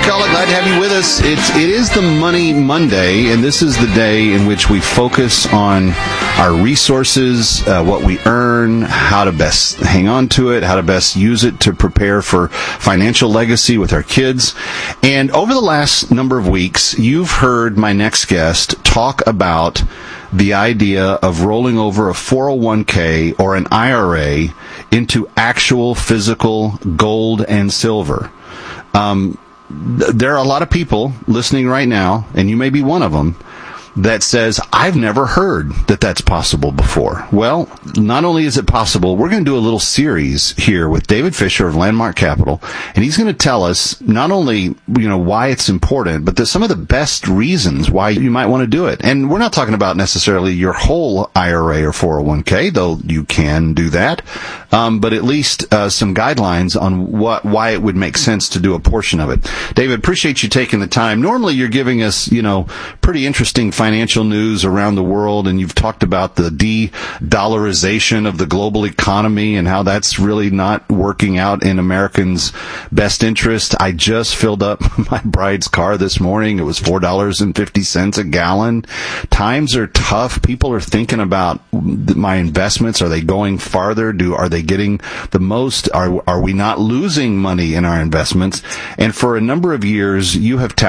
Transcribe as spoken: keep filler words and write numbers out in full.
Shawla, glad to have you with us. It's, it is the Money Monday, and this is the day in which we focus on our resources, uh, what we earn, how to best hang on to it, how to best use it to prepare for financial legacy with our kids. And over the last number of weeks, you've heard my next guest talk about the idea of rolling over a four oh one k or an I R A into actual physical gold and silver. Um, th- there are a lot of people listening right now, and you may be one of them, that says, I've never heard that that's possible before. Well, not only is it possible, we're going to do a little series here with David Fisher of Landmark Capital, and he's going to tell us not only, you know, why it's important, but there's some of the best reasons why you might want to do it. And we're not talking about necessarily your whole I R A or four oh one k, though you can do that, um, but at least uh, some guidelines on what why it would make sense to do a portion of it. David, appreciate you taking the time. Normally you're giving us, you know, pretty interesting financial news around the world, and you've talked about the de-dollarization of the global economy and how that's really not working out in Americans' best interest. I just filled up my bride's car this morning. It was four dollars and fifty cents a gallon. Times are tough. People are thinking about my investments. Are they going farther? Do are they getting the most? Are are we not losing money in our investments? And for a number of years, you have